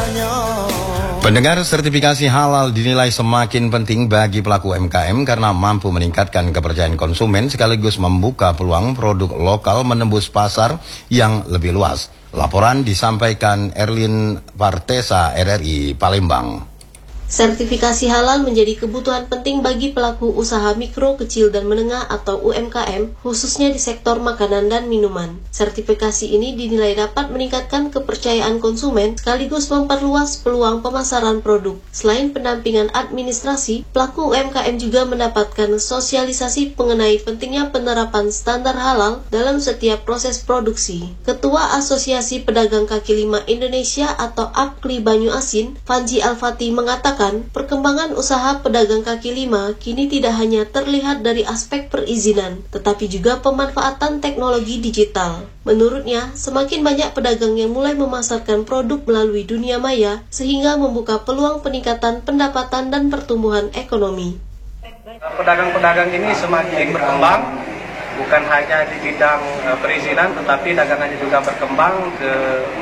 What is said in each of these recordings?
Pendengar, sertifikasi halal dinilai semakin penting bagi pelaku UMKM karena mampu meningkatkan kepercayaan konsumen sekaligus membuka peluang produk lokal menembus pasar yang lebih luas. Laporan disampaikan Erlin Partesa, RRI Palembang. Sertifikasi halal menjadi kebutuhan penting bagi pelaku usaha mikro, kecil, dan menengah atau UMKM, khususnya di sektor makanan dan minuman. Sertifikasi ini dinilai dapat meningkatkan kepercayaan konsumen sekaligus memperluas peluang pemasaran produk. Selain pendampingan administrasi, pelaku UMKM juga mendapatkan sosialisasi mengenai pentingnya penerapan standar halal dalam setiap proses produksi. Ketua Asosiasi Pedagang Kaki Lima Indonesia atau APKLI Banyu Asin, Panji Al-Fatih mengatakan, perkembangan usaha pedagang kaki lima kini tidak hanya terlihat dari aspek perizinan, tetapi juga pemanfaatan teknologi digital. Menurutnya, semakin banyak pedagang yang mulai memasarkan produk melalui dunia maya, sehingga membuka peluang peningkatan pendapatan dan pertumbuhan ekonomi. Pedagang-pedagang ini semakin berkembang, bukan hanya di bidang perizinan, tetapi dagangannya juga berkembang ke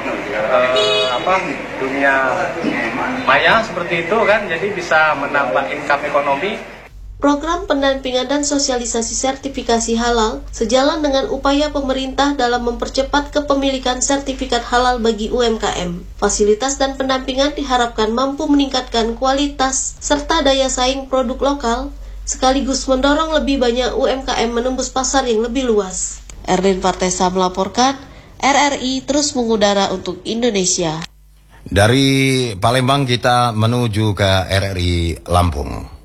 dunia maya seperti itu kan, jadi bisa menambah income ekonomi. Program pendampingan dan sosialisasi sertifikasi halal sejalan dengan upaya pemerintah dalam mempercepat kepemilikan sertifikat halal bagi UMKM. Fasilitas dan pendampingan diharapkan mampu meningkatkan kualitas serta daya saing produk lokal, sekaligus mendorong lebih banyak UMKM menembus pasar yang lebih luas. Erlin Partesa melaporkan, RRI terus mengudara untuk Indonesia. Dari Palembang kita menuju ke RRI Lampung.